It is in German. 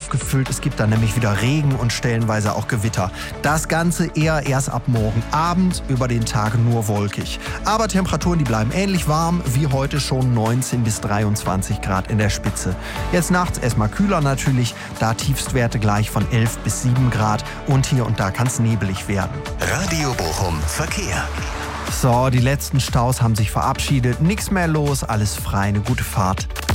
aufgefüllt. Es gibt dann nämlich wieder Regen und stellenweise auch Gewitter. Das Ganze eher erst ab morgen Abend, über den Tag nur wolkig. Aber Temperaturen, die bleiben ähnlich warm wie heute schon, 19 bis 23 Grad in der Spitze. Jetzt nachts erstmal kühler natürlich, da Tiefstwerte gleich von 11 bis 7 Grad und hier und da kann es nebelig werden. Radio Bochum Verkehr. So, die letzten Staus haben sich verabschiedet. Nichts mehr los, alles frei, eine gute Fahrt.